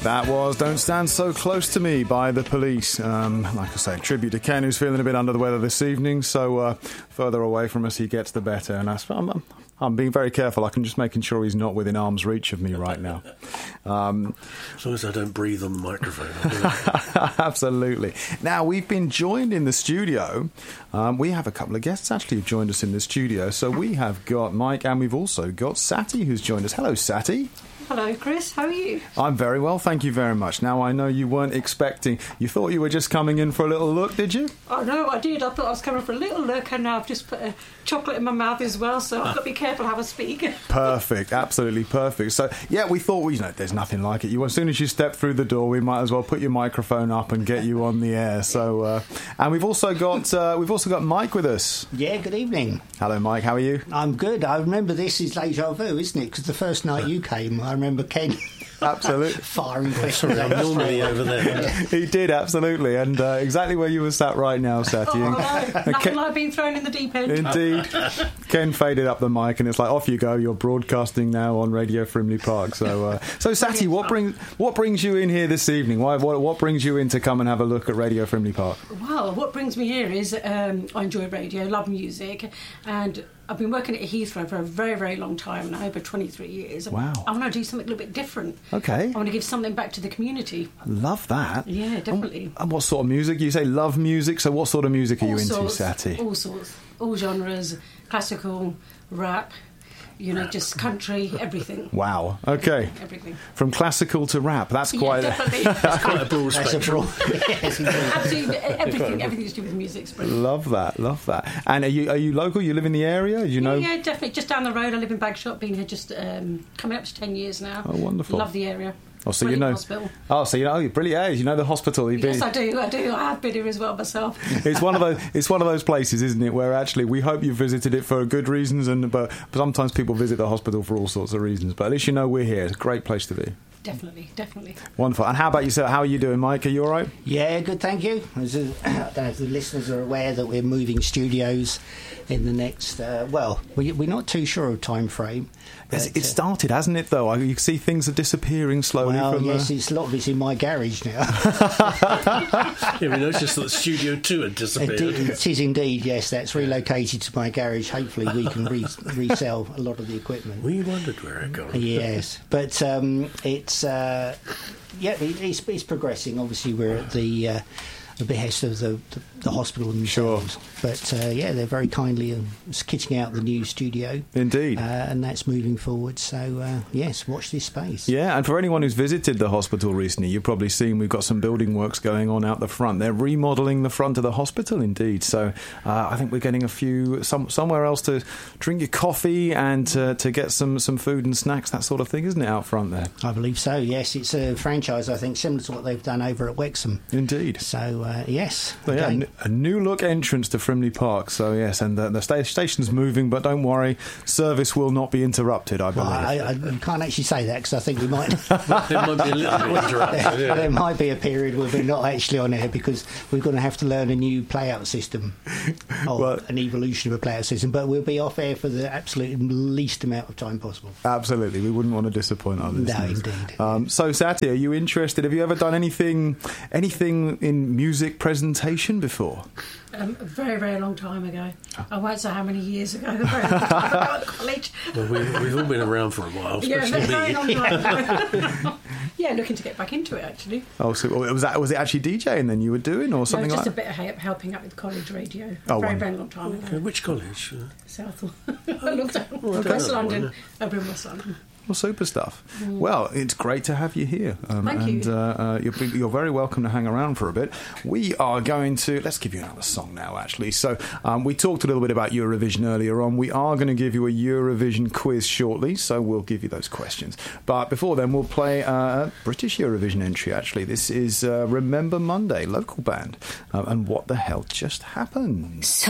That was Don't Stand So Close to Me by The Police. Like I say, tribute to Ken, who's feeling a bit under the weather this evening, so further away from us he gets, the better. And I'm being very careful. I'm just making sure he's not within arm's reach of me right now. As long as I don't breathe on the microphone. Absolutely. Now, we've been joined in the studio. We have a couple of guests actually who've joined us in the studio. So we have got Mike and we've also got Sati who's joined us. Hello, Sati. Hello, Chris. How are you? I'm very well, thank you very much. Now, I know you weren't expecting... You thought you were just coming in for a little look, did you? Oh, no, I did. I thought I was coming for a little look, and now I've just put a chocolate in my mouth as well, so I've got to be careful how I speak. Perfect, absolutely perfect. So, yeah, we thought, there's nothing like it. As soon as you step through the door, we might as well put your microphone up and get you on the air. So, and we've also got Mike with us. Yeah, good evening. Hello, Mike. How are you? I'm good. I remember this is deja vu, isn't it? Because the first night you came, I remember Ken... Absolutely. Firing questions. I'm normally over there. He did, absolutely. And exactly where you were sat right now, Sati. Oh, no. Nothing like being thrown in the deep end. Indeed. Ken faded up the mic and it's like, off you go. You're broadcasting now on Radio Frimley Park. So Sati, what brings you in here this evening? What brings you in to come and have a look at Radio Frimley Park? Well, what brings me here is I enjoy radio, love music, and I've been working at Heathrow for a very, very long time now, over 23 years. Wow. I want to do something a little bit different. Okay. I want to give something back to the community. Love that. Yeah, definitely. And what sort of music? You say love music, so what sort of music are you into, Sati? All sorts. All genres. Classical, rap, just country, everything. Wow. Okay. Everything. From classical to rap. That's quite That's quite a broad spectrum. Yes, absolutely everything to do with music. Love that. And are you local? You live in the area? Yeah, definitely. Just down the road. I live in Bagshot. Been here just coming up to 10 years now. Oh, wonderful. Love the area. Oh, so Hospital. Oh, so you're brilliant. You know the hospital. Yes, I do. I have been here as well myself. It's one of those places, isn't it, where actually we hope you visited it for good reasons, but sometimes people visit the hospital for all sorts of reasons. But at least we're here. It's a great place to be. Definitely. Wonderful. And how about yourself? How are you doing, Mike? Are you all right? Yeah, good, thank you. I don't know if the listeners are aware that we're moving studios in the next... we're not too sure of time frame. It started, hasn't it, though? You can see things are disappearing slowly. Well, yes, a lot of it's in my garage now. We noticed that Studio 2 had disappeared. It is indeed, yes. That's relocated to my garage. Hopefully we can resell a lot of the equipment. We wondered where it got. Yes, but it's progressing. Obviously, we're at the behest of the hospital themselves. Sure. But they're very kindly kitting out the new studio. Indeed. And that's moving forward. So, yes, watch this space. Yeah, and for anyone who's visited the hospital recently, you've probably seen we've got some building works going on out the front. They're remodelling the front of the hospital, indeed. So I think we're getting somewhere else to drink your coffee and to get some food and snacks, that sort of thing, isn't it, out front there? I believe so, yes. It's a franchise, I think, similar to what they've done over at Wexham. Indeed. So, yes. So, yeah, a new look entrance to Frimley Park. So, yes, and the station's moving, but don't worry, service will not be interrupted, I believe. I can't actually say that because I think we might... There might be a little bit interrupted. Yeah. There might be a period where we're not actually on air because we're going to have to learn a new play-out system or an evolution of a play-out system, but we'll be off air for the absolute least amount of time possible. Absolutely. We wouldn't want to disappoint our listeners. No, indeed. So, Sati, are you interested? Have you ever done anything in music presentation before? A very, very long time ago. I won't say how many years ago. A very long time ago at college. Well, we've all been around for a while, especially me. Very long time. Yeah, looking to get back into it, actually. Oh, so was it actually DJing then you were doing, or something like that? Just a bit of helping out with college radio. Very long time ago. Okay, which college? Southall. West London. Over in West London. Well, super stuff. Well, it's great to have you here. Thank you. And you're very welcome to hang around for a bit. We are going to... Let's give you another song now, actually. So we talked a little bit about Eurovision earlier on. We are going to give you a Eurovision quiz shortly, so we'll give you those questions. But before then, we'll play a British Eurovision entry, actually. This is Remember Monday, local band. And What the Hell Just Happened?